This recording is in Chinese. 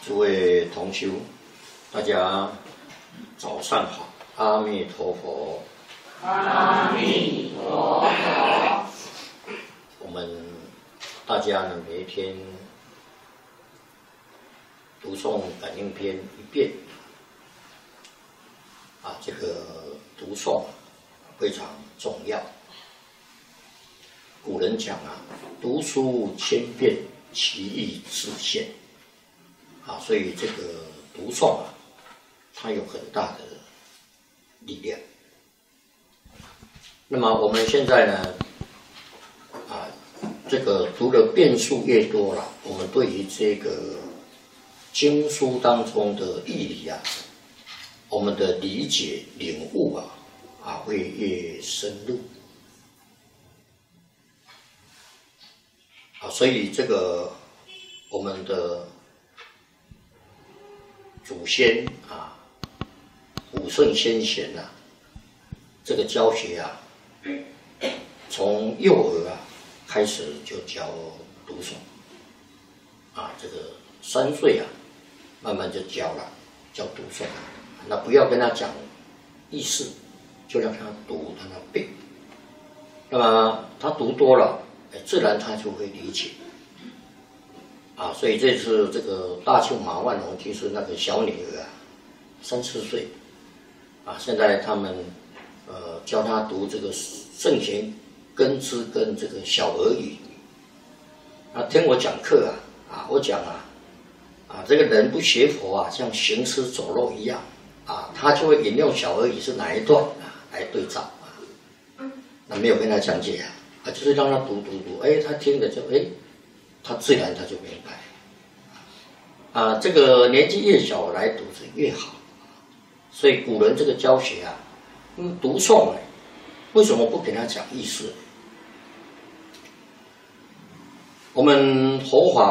诸位同修，大家早上好，阿弥陀佛。 阿弥陀佛。 我们大家呢，每一天读诵感应篇一遍，这个读诵非常重要。古人讲读书千遍，其义自现。所以这个读诵它有很大的力量。那么我们现在呢，这个读的遍数越多了，我们对于这个经书当中的义理我们的理解领悟会越深入。所以这个我们的祖先古圣先贤这个教学从幼儿开始就教读诵这个3岁慢慢就教读诵那不要跟他讲意思，就让他读，让他背。那么他读多了，自然他就会理解。所以这次这个大庆马万龙其实那个小女儿3、4岁现在他们教他读这个圣贤根知跟这个小儿语。听我讲课我讲这个人不学佛像行尸走肉一样他就会引用小儿语是哪一段来对照那没有跟他讲解就是让他读，他听了就他自然他就明白这个年纪越小来读是越好。所以古人这个教学读诵为什么不给他讲意思？我们佛法